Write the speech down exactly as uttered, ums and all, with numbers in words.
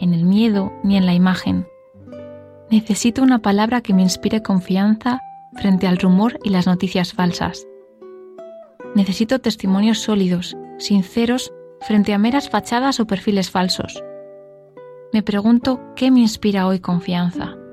en el miedo ni en la imagen. Necesito una palabra que me inspire confianza frente al rumor y las noticias falsas. Necesito testimonios sólidos, sinceros, frente a meras fachadas o perfiles falsos. Me pregunto qué me inspira hoy confianza.